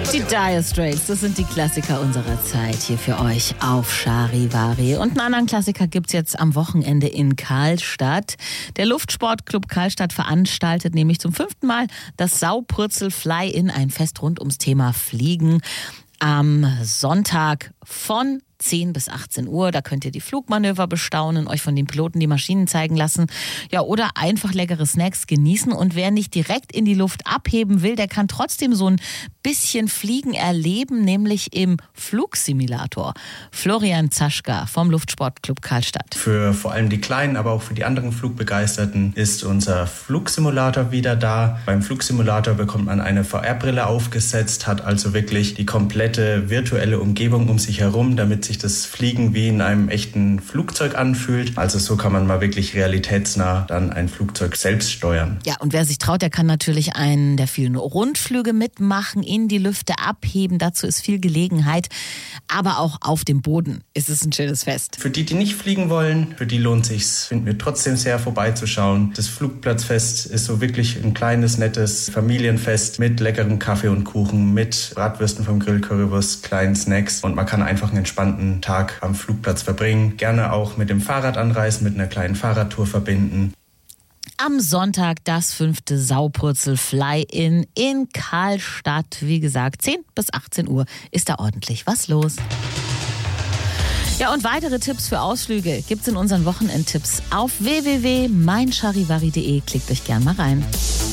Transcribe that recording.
Die Dire Straits, das sind die Klassiker unserer Zeit hier für euch auf Charivari. Und einen anderen Klassiker gibt's jetzt am Wochenende in Karlstadt. Der Luftsportclub Karlstadt veranstaltet nämlich zum 5. Mal das Saupurzel Fly-In, ein Fest rund ums Thema Fliegen. Am Sonntag von 10 bis 18 Uhr. Da könnt ihr die Flugmanöver bestaunen, euch von den Piloten die Maschinen zeigen lassen. Ja, oder einfach leckere Snacks genießen. Und wer nicht direkt in die Luft abheben will, der kann trotzdem so ein bisschen Fliegen erleben, nämlich im Flugsimulator. Florian Zaschka vom Luftsportclub Karlstadt. Für vor allem die Kleinen, aber auch für die anderen Flugbegeisterten ist unser Flugsimulator wieder da. Beim Flugsimulator bekommt man eine VR-Brille aufgesetzt, hat also wirklich die komplette virtuelle Umgebung um sich herum, damit sich das Fliegen wie in einem echten Flugzeug anfühlt. Also so kann man mal wirklich realitätsnah dann ein Flugzeug selbst steuern. Ja, und wer sich traut, der kann natürlich einen der vielen Rundflüge mitmachen, in die Lüfte abheben. Dazu ist viel Gelegenheit. Aber auch auf dem Boden ist es ein schönes Fest. Für die nicht fliegen wollen, für die lohnt sich's, finden wir trotzdem sehr vorbeizuschauen. Das Flugplatzfest ist so wirklich ein kleines, nettes Familienfest mit leckerem Kaffee und Kuchen, mit Bratwürsten vom Grill, Currywurst, kleinen Snacks. Und man kann einfach einen entspannten Tag am Flugplatz verbringen. Gerne auch mit dem Fahrrad anreisen, mit einer kleinen Fahrradtour verbinden. Am Sonntag das 5. Saupurzel Fly-In in Karlstadt. Wie gesagt, 10 bis 18 Uhr ist da ordentlich was los. Ja, und weitere Tipps für Ausflüge gibt's in unseren Wochenendtipps auf www.meincharivari.de. Klickt euch gern mal rein.